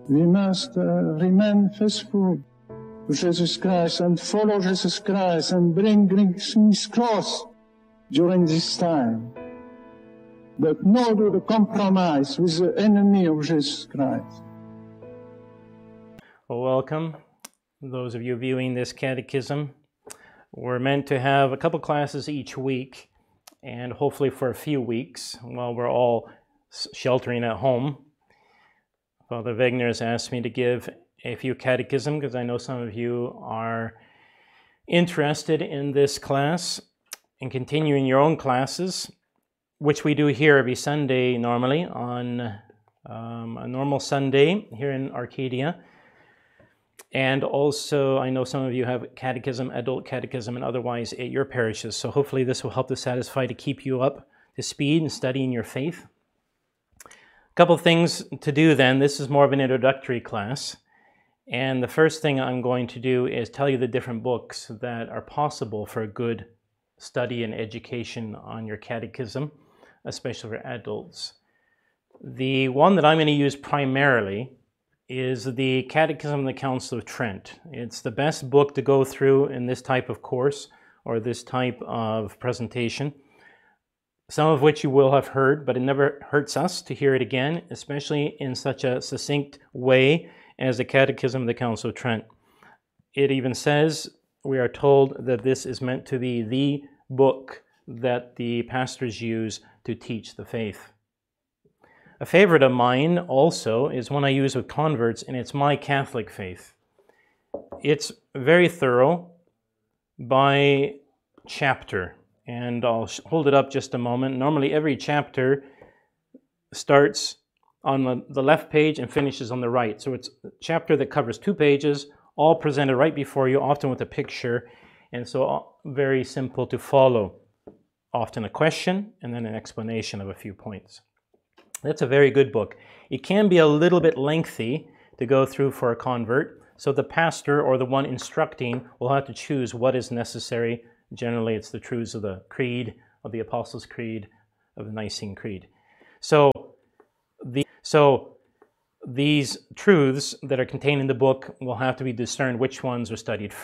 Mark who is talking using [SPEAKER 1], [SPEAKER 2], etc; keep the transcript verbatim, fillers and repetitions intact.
[SPEAKER 1] We must uh, remain faithful to Jesus Christ and follow Jesus Christ and bring, bring His cross during this time. But no to the compromise with the enemy of Jesus Christ.
[SPEAKER 2] Well, welcome, those of you viewing this catechism. We're meant to have a couple classes each week, and hopefully for a few weeks while we're all sheltering at home. Father Wegner has asked me to give a few catechism because I know some of you are interested in this class and continuing your own classes, which we do here every Sunday normally on um, a normal Sunday here in Arcadia. And also, I know some of you have catechism, adult catechism, and otherwise at your parishes. So hopefully this will help to satisfy to keep you up to speed in studying your faith. A couple of things to do then. This is more of an introductory class. And the first thing I'm going to do is tell you the different books that are possible for a good study and education on your catechism, especially for adults. The one that I'm going to use primarily is the Catechism of the Council of Trent. It's the best book to go through in this type of course or this type of presentation, some of which you will have heard, but it never hurts us to hear it again, especially in such a succinct way as the Catechism of the Council of Trent. It even says, we are told that this is meant to be the book that the pastors use to teach the faith. A favorite of mine also is one I use with converts, and it's My Catholic Faith. It's very thorough by chapter, and I'll hold it up just a moment. Normally every chapter starts on the, the left page and finishes on the right. So it's a chapter that covers two pages, all presented right before you, often with a picture, and so very simple to follow. Often a question and then an explanation of a few points. That's a very good book. It can be a little bit lengthy to go through for a convert, so the pastor or the one instructing will have to choose what is necessary. Generally, it's the truths of the Creed, of the Apostles' Creed, of the Nicene Creed. So, the, so these truths that are contained in the book will have to be discerned which ones are studied